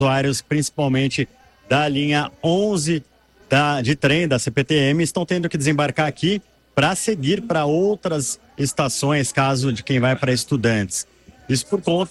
usuários, principalmente da linha 11 de trem da CPTM, estão tendo que desembarcar aqui para seguir para outras estações, caso de quem vai para Estudantes. Isso por conta